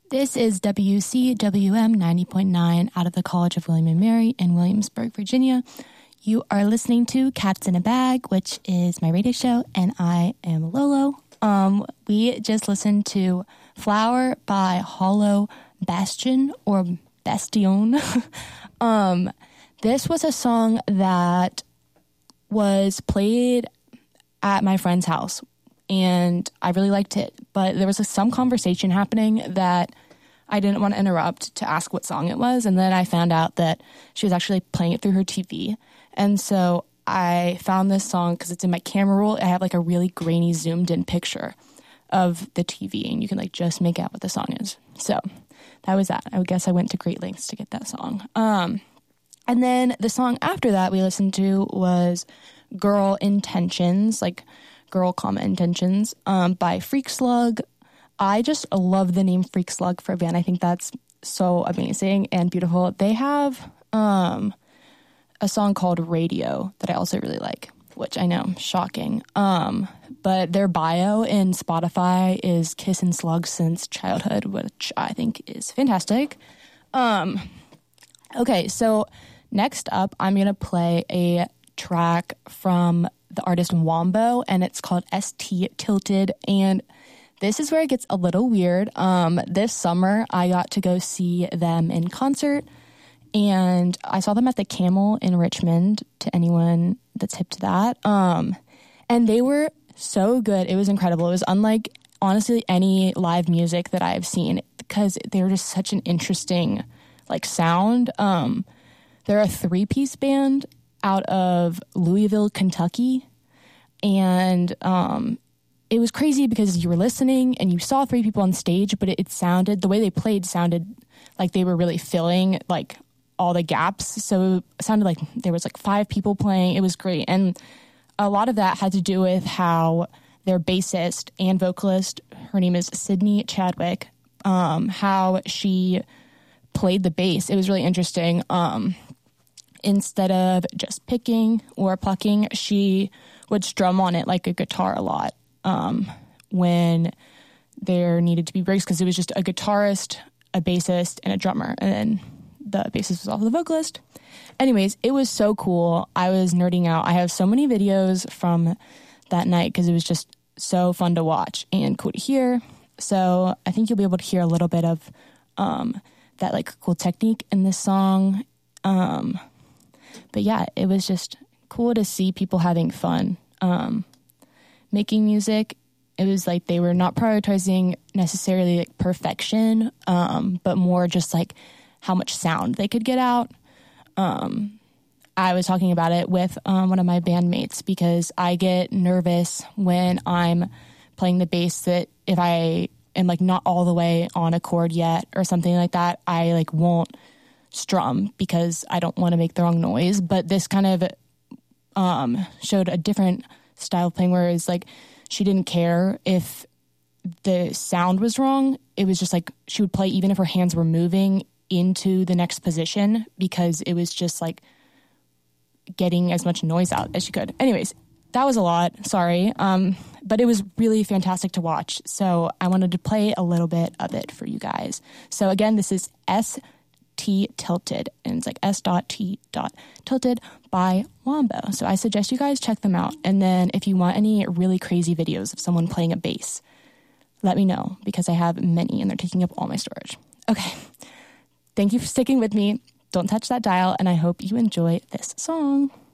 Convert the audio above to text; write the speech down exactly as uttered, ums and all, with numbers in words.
This is W C W M ninety point nine out of the College of William and Mary in Williamsburg, Virginia. You are listening to Cats in a Bag, which is my radio show, and I am Lolo. Um, we just listened to Flower by Hollow Bastion, or Bastion. um, this was a song that was played at my friend's house, and I really liked it. But there was a, some conversation happening that I didn't want to interrupt to ask what song it was, and then I found out that she was actually playing it through her T V. And so I found this song because it's in my camera roll. I have like a really grainy zoomed in picture of the T V, and you can like just make out what the song is. So that was that. I would guess I went to great lengths to get that song. Um, and then the song after that we listened to was Girl Intentions, like Girl, comma, Intentions, um, by Freak Slug. I just love the name Freak Slug for a band. I think that's so amazing and beautiful. They have um, a song called Radio that I also really like, which I know, shocking. Um, but their bio in Spotify is Kissin' Slugs Since Childhood, which I think is fantastic. Um, okay, so next up, I'm going to play a track from the artist Wombo, and it's called S T Tilted, and this is where it gets a little weird. Um, this summer, I got to go see them in concert, and I saw them at the Camel in Richmond, to anyone that's hip to that, um, and they were so good. It was incredible. It was unlike, honestly, any live music that I've seen, because they were just such an interesting, like, sound. Um, they're a three-piece band out of Louisville, Kentucky, and um, it was crazy because you were listening and you saw three people on stage, but it, it sounded, the way they played sounded like they were really filling like all the gaps. So it sounded like there was like five people playing. It was great, and a lot of that had to do with how their bassist and vocalist, her name is Sydney Chadwick, um, how she played the bass. It was really interesting. Um, Instead of just picking or plucking, she would strum on it like a guitar a lot um, when there needed to be breaks, because it was just a guitarist, a bassist, and a drummer. And then the bassist was also the vocalist. Anyways, it was so cool. I was nerding out. I have so many videos from that night because it was just so fun to watch and cool to hear. So I think you'll be able to hear a little bit of um, that like cool technique in this song. Um, But yeah, it was just cool to see people having fun um, making music. It was like they were not prioritizing necessarily like perfection, um, but more just like how much sound they could get out. Um, I was talking about it with um, one of my bandmates because I get nervous when I'm playing the bass that if I am like not all the way on a chord yet or something like that, I like won't strum because I don't want to make the wrong noise. But this kind of um, showed a different style of playing, where it's like she didn't care if the sound was wrong. It was just like she would play even if her hands were moving into the next position, because it was just like getting as much noise out as she could. Anyways, that was a lot. Sorry. Um, but it was really fantastic to watch. So I wanted to play a little bit of it for you guys. So again, this is S T Tilted, and it's like S dot T dot Tilted by Wombo. So I suggest you guys check them out. And then if you want any really crazy videos of someone playing a bass, let me know, because I have many and they're taking up all my storage. Okay. Thank you for sticking with me. Don't touch that dial, and I hope you enjoy this song.